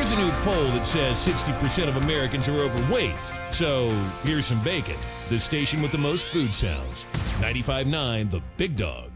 Here's a new poll that says 60% of Americans are overweight. So here's some bacon. The station with the most food sounds. 95.9 The Big Dog.